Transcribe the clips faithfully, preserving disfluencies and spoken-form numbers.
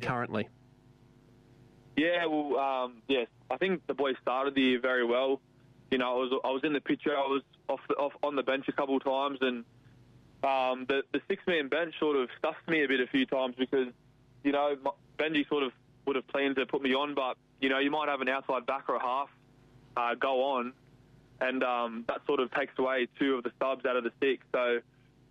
currently? Yeah, well, um, yes, I think the boys started the year very well. You know, I was I was in the picture, I was off the, off on the bench a couple of times, and um, the the six man bench sort of stuffed me a bit a few times because, you know, Benji sort of would have planned to put me on, but you know, you might have an outside back or a half uh, go on, and um, that sort of takes away two of the subs out of the six. So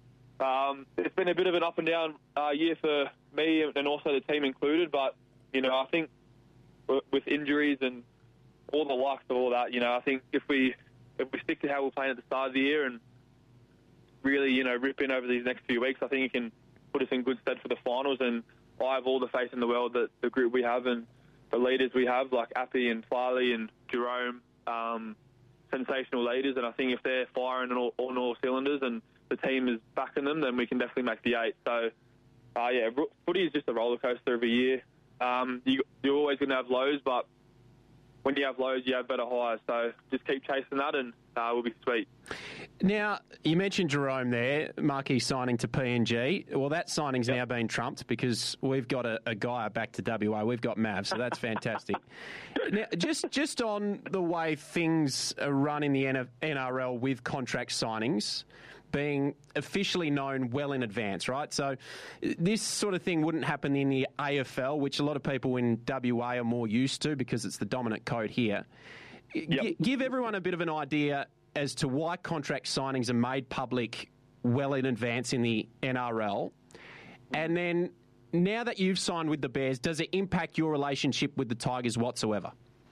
um, it's been a bit of an up and down uh, year for me and also the team included. But you know, I think with injuries and all the likes of all that, you know, I think if we if we stick to how we're playing at the start of the year and really, you know, rip in over these next few weeks, I think it can put us in good stead for the finals. And I have all the faith in the world that the group we have and the leaders we have, like Appy and Farley and Jerome, um, sensational leaders. And I think if they're firing on all, on all cylinders and the team is backing them, then we can definitely make the eight. So, uh, yeah, footy is just a roller coaster every year. Um, you, you're always going to have lows, but when you have lows, you have better highs. So just keep chasing that and uh, we'll be sweet. Now, you mentioned Jerome there, marquee signing to P N G. Well, that signing's yep. now been trumped because we've got a, a guy back to W A. We've got Mav, so that's fantastic. Now, just just on the way things are run in the N R L with contract signings being officially known well in advance, right? So this sort of thing wouldn't happen in the A F L, which a lot of people in W A are more used to because it's the dominant code here. Yep. G- give everyone a bit of an idea as to why contract signings are made public well in advance in the N R L. And then now that you've signed with the Bears, does it impact your relationship with the Tigers whatsoever?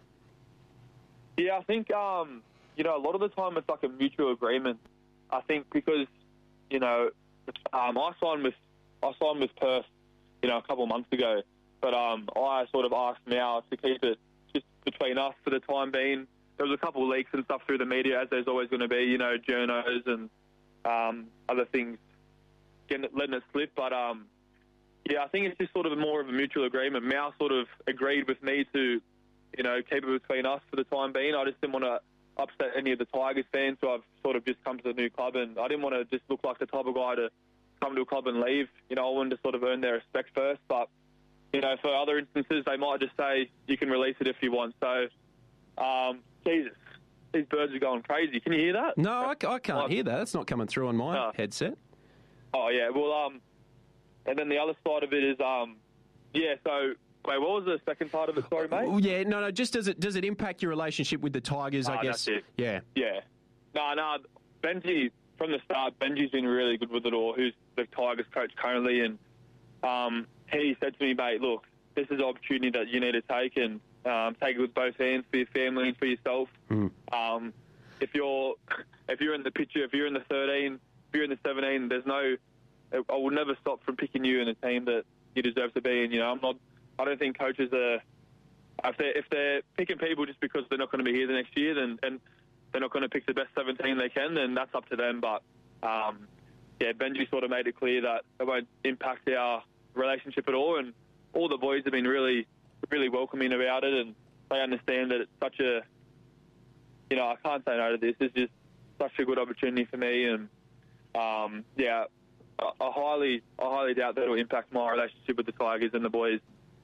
Yeah, I think, um, you know, a lot of the time it's like a mutual agreement. I think because, you know, um, I signed with I signed with Perth, you know, a couple of months ago, but um, I sort of asked Mal to keep it just between us for the time being. There was a couple of leaks and stuff through the media, as there's always going to be, you know, journos and um, other things getting, letting it slip. But, um, yeah, I think it's just sort of more of a mutual agreement. Mal sort of agreed with me to, you know, keep it between us for the time being. I just didn't want to upset any of the Tigers fans, so I've sort of just come to the new club, and I didn't want to just look like the type of guy to come to a club and leave. You know, I wanted to sort of earn their respect first. But, you know, for other instances, they might just say, you can release it if you want. So, um... Jesus, these birds are going crazy. Can you hear that? No, I, I can't like, hear that. It's not coming through on my uh, headset. Oh, yeah. Well, um, and then the other side of it is, um, yeah, so, wait, what was the second part of it? Sorry, mate? Oh, yeah, no, no, just does it does it impact your relationship with the Tigers, oh, I guess? That's it. Yeah. Yeah. No, no, Benji, from the start, Benji's been really good with it all, who's the Tigers coach currently, and um, he said to me, mate, look, this is an opportunity that you need to take, and Um, take it with both hands for your family and for yourself. Mm. Um, if you're if you're in the picture, if you're in the thirteen, if you're in the seventeen, there's no. I will never stop from picking you in a team that you deserve to be in. You know, I'm not. I don't think coaches are. If they're, if they're picking people just because they're not going to be here the next year, then and they're not going to pick the best seventeen they can, then that's up to them. But um, yeah, Benji sort of made it clear that it won't impact our relationship at all, and all the boys have been really. really welcoming about it, and they understand that it's such a, you know, I can't say no to this. It's just such a good opportunity for me, and um, yeah, I, I highly, I highly doubt that it'll impact my relationship with the Tigers and the boys.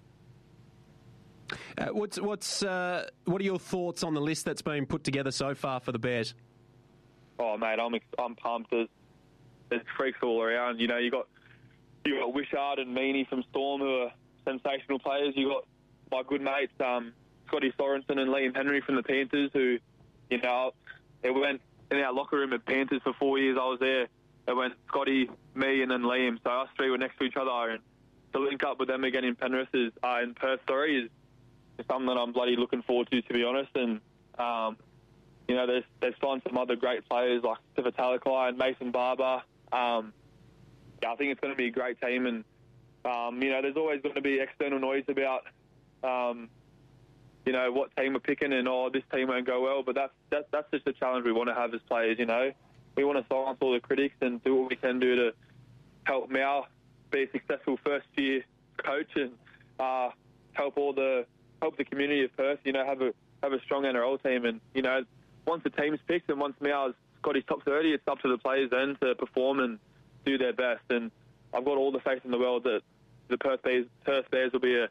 Uh, what's what's uh, what are your thoughts on the list that's been put together so far for the Bears? Oh, mate, I'm I'm pumped. There's, there's freaks all around. You know, you got you got Wishart and Meaney from Storm who are sensational players. You got my good mates, um, Scotty Sorensen and Liam Henry from the Panthers, who, you know, it went in our locker room at Panthers for four years. I was there. It went Scotty, me, and then Liam. So us three were next to each other, and to link up with them again in Penrith is, uh, in Perth, sorry, is, is something that I'm bloody looking forward to, to be honest. And um, you know, there's there's signed some other great players like Siva Talakai and Mason Barber. Um, yeah, I think it's going to be a great team, and um, you know, there's always going to be external noise about. Um, you know, what team we're picking and, oh, this team won't go well. But that's, that, that's just a challenge we want to have as players, you know. We want to silence all the critics and do what we can do to help Mal be a successful first-year coach and uh, help all the help the community of Perth, you know, have a have a strong N R L team. And, you know, once the team's picked and once Mal's got his top thirty, it's up to the players then to perform and do their best. And I've got all the faith in the world that the Perth Bears, Perth Bears will be a